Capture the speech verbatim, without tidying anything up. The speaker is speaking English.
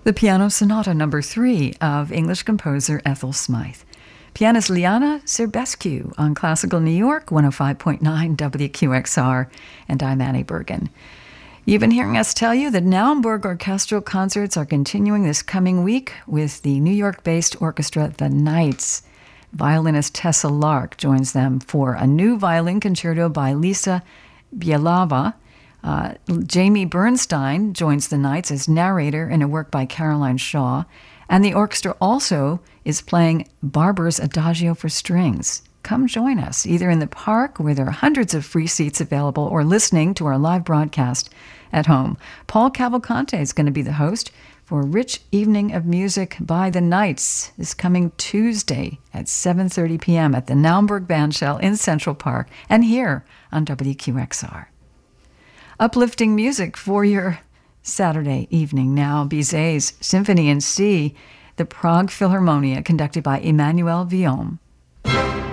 The Piano Sonata Number three of English composer Ethel Smythe. Pianist Liana Serbescu on Classical New York, one oh five point nine W Q X R, and I'm Annie Bergen. You've been hearing us tell you that Naumburg orchestral concerts are continuing this coming week with the New York-based orchestra The Knights. Violinist Tessa Lark joins them for a new violin concerto by Lisa Bielava. Uh, Jamie Bernstein joins the Knights as narrator in a work by Caroline Shaw, and the orchestra also is playing Barber's Adagio for Strings. Come join us, either in the park, where there are hundreds of free seats available, or listening to our live broadcast at home. Paul Cavalcante is going to be the host for a rich evening of music by the Knights this coming Tuesday at seven thirty p.m. at the Naumburg Bandshell in Central Park, and here on W Q X R. Uplifting music for your Saturday evening now. Bizet's Symphony in C, the Prague Philharmonia, conducted by Emmanuel Villaume.